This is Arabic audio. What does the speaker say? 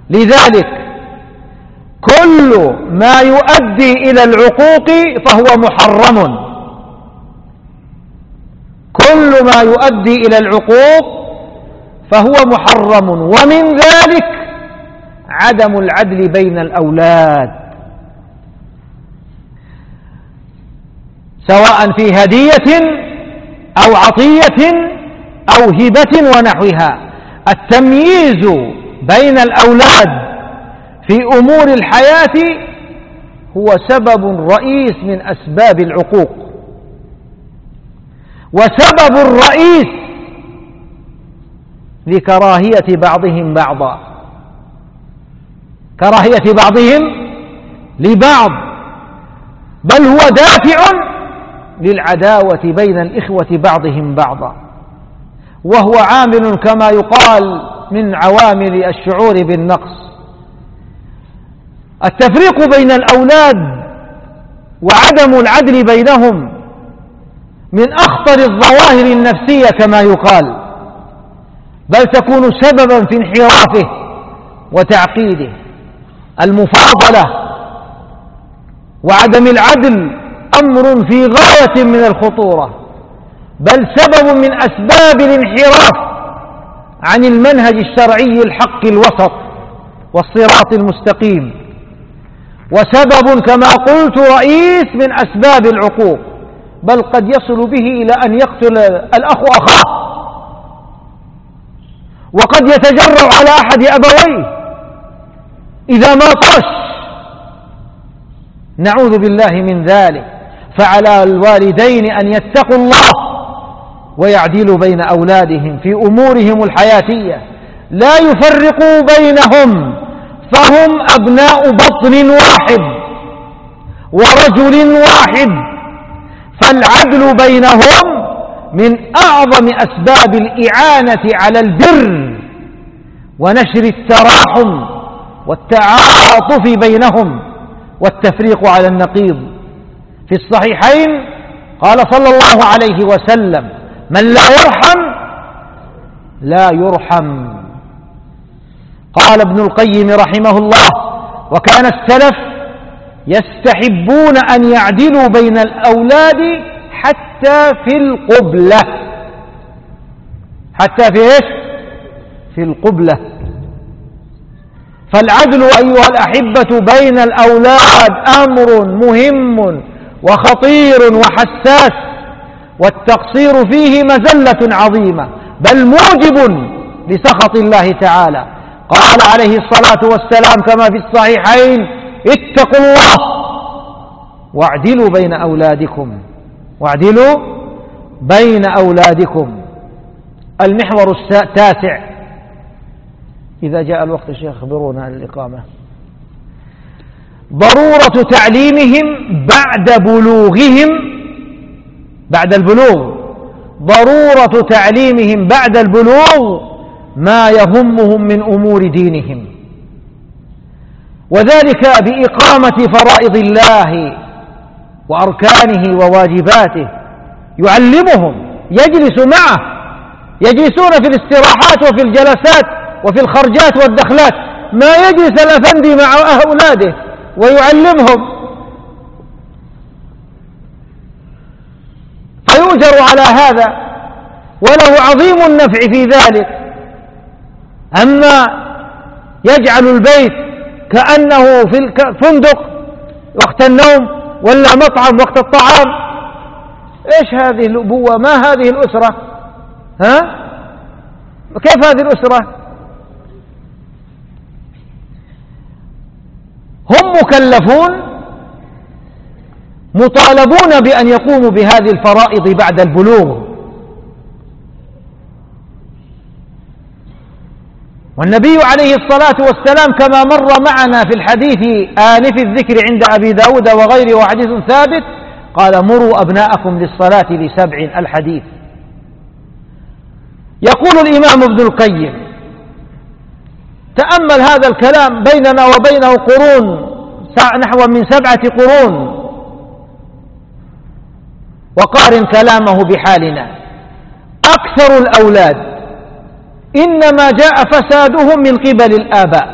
لذلك كل ما يؤدي إلى العقوق فهو محرم، كل ما يؤدي إلى العقوق فهو محرم، ومن ذلك عدم العدل بين الأولاد، سواء في هدية أو عطية أو هبة ونحوها. التمييز بين الأولاد في أمور الحياة هو سبب رئيس من أسباب العقوق، وسبب رئيس لكراهية بعضهم بعضا، كراهية بعضهم لبعض، بل هو دافع للعداوة بين الإخوة بعضهم بعضا، وهو عامل كما يقال من عوامل الشعور بالنقص. التفريق بين الأولاد وعدم العدل بينهم من أخطر الظواهر النفسية كما يقال، بل تكون سببا في انحرافه وتعقيده. المفاضلة وعدم العدل أمر في غاية من الخطورة، بل سبب من أسباب الانحراف عن المنهج الشرعي الحق الوسط والصراط المستقيم، وسبب كما قلت رئيس من أسباب العقوق، بل قد يصل به إلى أن يقتل الأخ أخاه، وقد يتجرأ على أحد أبويه إذا ما طش، نعوذ بالله من ذلك. فعلى الوالدين أن يتقوا الله ويعدلوا بين أولادهم في أمورهم الحياتية، لا يفرقوا بينهم، فهم أبناء بطن واحد ورجل واحد، فالعدل بينهم من أعظم أسباب الإعانة على البر ونشر التراحم والتعاطف بينهم والتفريق على النقيض. في الصحيحين قال صلى الله عليه وسلم: من لا يرحم لا يرحم. قال ابن القيم رحمه الله: وكان السلف يستحبون أن يعدلوا بين الأولاد حتى في القبلة، حتى في إيش؟ في القبلة. فالعدل أيها الأحبة بين الأولاد أمر مهم وخطير وحساس، والتقصير فيه مزلة عظيمة، بل موجب لسخط الله تعالى. قال عليه الصلاة والسلام كما في الصحيحين: اتقوا الله واعدلوا بين أولادكم، واعدلوا بين أولادكم. المحور التاسع، إذا جاء الوقت الشيخ أخبرونا عن الإقامة. ضرورة تعليمهم بعد بلوغهم، بعد البلوغ، ضرورة تعليمهم بعد البلوغ ما يهمهم من أمور دينهم، وذلك بإقامة فرائض الله وأركانه وواجباته. يعلمهم، يجلس معه، يجلسون في الاستراحات وفي الجلسات وفي الخرجات والدخلات، ما يجلس الأفندي مع أولاده ويعلمهم، فيؤجر على هذا وله عظيم النفع في ذلك. أما يجعل البيت كأنه في الفندق وقت النوم ولا مطعم وقت الطعام، إيش هذه الأبوة؟ ما هذه الأسرة؟ ها؟ كيف هذه الأسرة؟ هم مكلفون مطالبون بأن يقوموا بهذه الفرائض بعد البلوغ. والنبي عليه الصلاة والسلام كما مر معنا في الحديث آنف الذكر عند أبي داود وغيره وحديث ثابت، قال: مروا أبناءكم للصلاة ل7 الحديث. يقول الإمام ابن القيم: تأمل هذا الكلام، بيننا وبينه قرون نحو من 7 قرون، وقارن كلامه بحالنا. أكثر الأولاد إنما جاء فسادهم من قبل الآباء،